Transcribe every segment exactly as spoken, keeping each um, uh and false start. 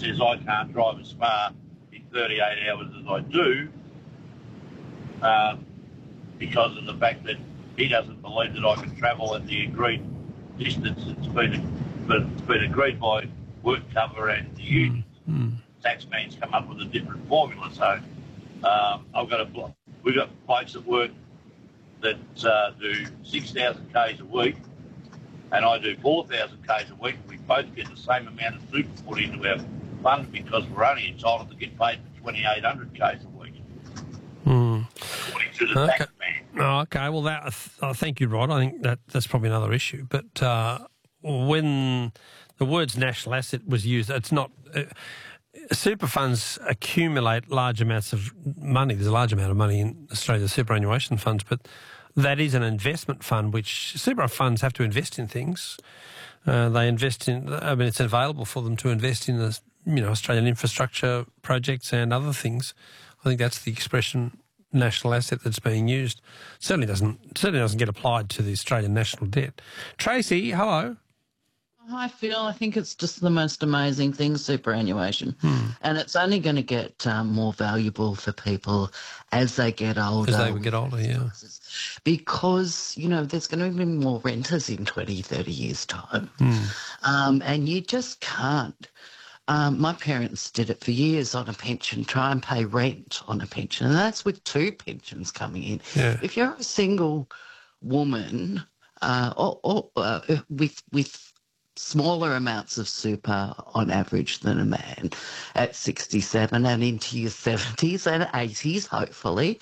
says I can't drive as far in thirty-eight hours as I do, uh, because of the fact that he doesn't believe that I can travel at the agreed distance that's been, but it's been agreed by WorkCover and the union. Mm. Taxman's come up with a different formula, so um, I've got a we've got blokes at work that uh, do six thousand k's a week, and I do four thousand k's a week. We both get the same amount of super put into our fund because we're only entitled to get paid for twenty-eight hundred k's a week. Mm. According to the Okay. tax man. Oh, okay, well, that I think you're right. I think that that's probably another issue. But uh, when the words national asset was used, it's not... Uh, super funds accumulate large amounts of money. There's a large amount of money in Australia's superannuation funds, but that is an investment fund, which super funds have to invest in things. Uh, they invest in... I mean, it's available for them to invest in the, you know, Australian infrastructure projects and other things. I think that's the expression national asset that's being used. Certainly doesn't certainly doesn't get applied to the Australian national debt. Tracy, hello. Hi, Phil. I think it's just the most amazing thing, superannuation. Hmm. And it's only going to get um, more valuable for people as they get older. As they get older, yeah. Because, you know, there's going to be more renters in twenty, thirty years' time. Hmm. Um, and you just can't. Um, my parents did it for years on a pension, try and pay rent on a pension. And that's with two pensions coming in. Yeah. If you're a single woman uh, or, or uh, with with smaller amounts of super on average than a man at sixty-seven and into your seventies and eighties, hopefully,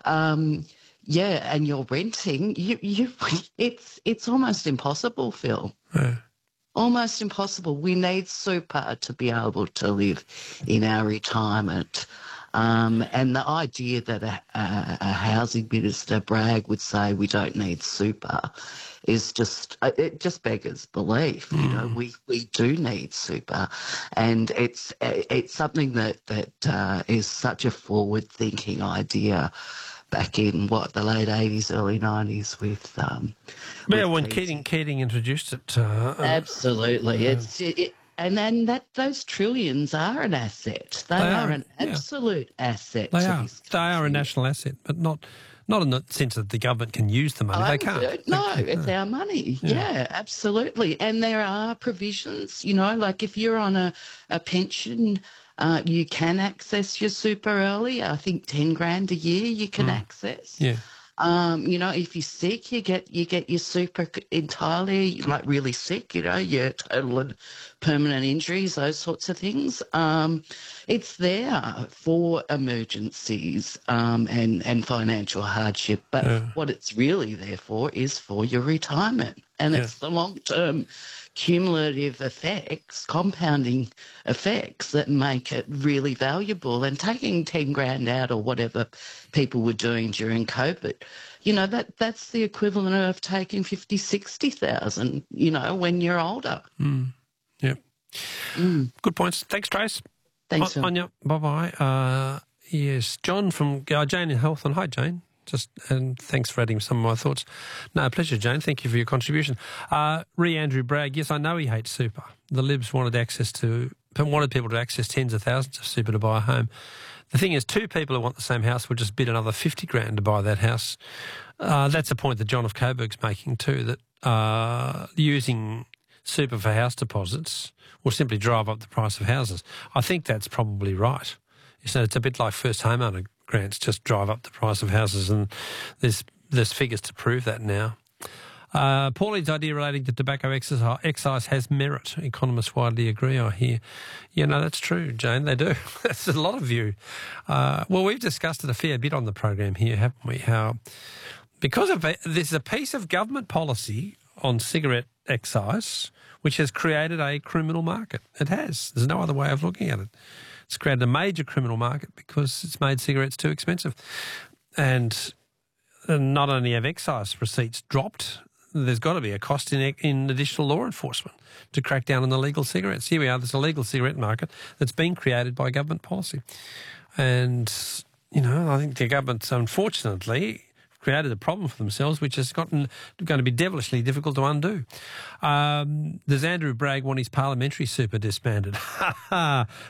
um, yeah, and you're renting, you, you, it's, it's almost impossible, Phil. Yeah. Almost impossible. We need super to be able to live in our retirement. Um, and the idea that a, a, a housing minister, Bragg, would say we don't need super is just, it just beggars belief. Mm. You know, we, we do need super. And it's it's something that, that uh, is such a forward-thinking idea back in, what, the late eighties, early nineties with... Um, yeah, with when Keating. Keating, Keating introduced it. Uh, Absolutely. Uh, it's it, And then that those trillions are an asset. They, They are, are, an yeah. absolute asset. They to are. this They are a country. national asset, but not not in the sense that the government can use the money. Oh, They can't. No, They can't. it's our money. Yeah. Yeah. absolutely. And there are provisions, you know, like if you're on a, a pension, uh, you can access your super early. I think ten grand a year you can Mm. access. Yeah. Um, you know, if you're sick, you get you get your super entirely, like really sick, you know, your total and permanent injuries, those sorts of things. Um, it's there for emergencies um, and, and financial hardship, but Yeah. what it's really there for is for your retirement. And Yeah. it's the long-term cumulative effects, compounding effects that make it really valuable. And taking ten grand out or whatever people were doing during COVID, you know, that that's the equivalent of taking fifty, sixty thousand, you know, when you're older. Mm. Yep. Mm. Good points. Thanks, Trace. Thanks, Phil. Anya, bye-bye. Uh, yes, John from uh, Jane in Health. And hi, Jane. Just and thanks for adding some of my thoughts. No, pleasure, Jane. Thank you for your contribution. Uh, Re Andrew Bragg. Yes, I know he hates super. The Libs wanted access to wanted people to access tens of thousands of super to buy a home. The thing is, two people who want the same house would just bid another fifty grand to buy that house. Uh, that's a point that John of Coburg's making too. That uh, using super for house deposits will simply drive up the price of houses. I think that's probably right. So it's a bit like first homeowner grants, just drive up the price of houses, and there's there's figures to prove that now. Uh, Pauline's idea relating to tobacco excise, excise has merit. Economists widely agree, I hear. Yeah, no, that's true, Jane, they do. That's a lot of you. Uh, well, we've discussed it a fair bit on the program here, haven't we? How, because of there's a piece of government policy on cigarette excise which has created a criminal market. It has. There's no other way of looking at it. It's created a major criminal market because it's made cigarettes too expensive. And not only have excise receipts dropped, there's got to be a cost in, in additional law enforcement to crack down on illegal cigarettes. Here we are, there's a legal cigarette market that's been created by government policy. And, you know, I think the government's unfortunately created a problem for themselves, which has gotten going to be devilishly difficult to undo. Um, does Andrew Bragg want his parliamentary super disbanded?